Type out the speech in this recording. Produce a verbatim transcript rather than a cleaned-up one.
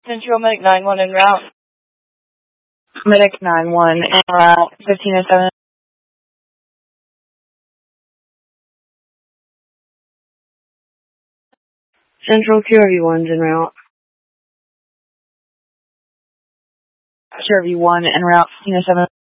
Central Medic nine one en route. Medic nine one en route, fifteen oh seven. Central Q R V one's en route. Q R V one en route, fifteen oh seven.